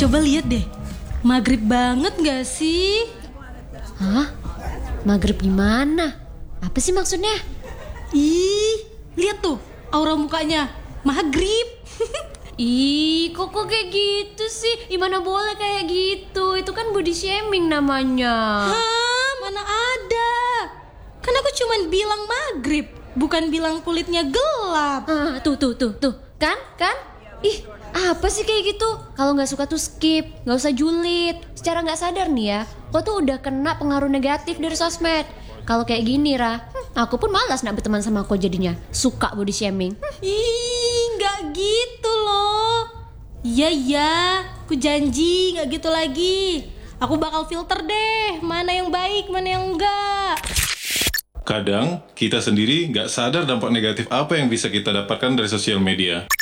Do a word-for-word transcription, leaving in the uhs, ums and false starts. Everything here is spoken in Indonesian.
Coba lihat deh, maghrib banget gak sih? Hah? Maghrib gimana? Apa sih maksudnya? Ih, lihat tuh aura mukanya, maghrib. Ih, kok kok kayak gitu sih? Gimana boleh kayak gitu? Itu kan body shaming namanya. Hah, mana ada? Kan aku cuman bilang maghrib, bukan bilang kulitnya gelap. Ah, tuh tuh tuh tuh, kan kan? Ih, apa sih kayak gitu? Kalau nggak suka tuh skip, nggak usah julid. Secara nggak sadar nih ya, kau tuh udah kena pengaruh negatif dari sosmed. Kalau kayak gini, Ra, hmm, aku pun malas nak berteman sama kau jadinya. Suka body shaming. Hmm. Ih, nggak gitu loh. Iya iya, aku janji nggak gitu lagi. Aku bakal filter deh, mana yang baik, mana yang enggak. Kadang kita sendiri nggak sadar dampak negatif apa yang bisa kita dapatkan dari sosial media.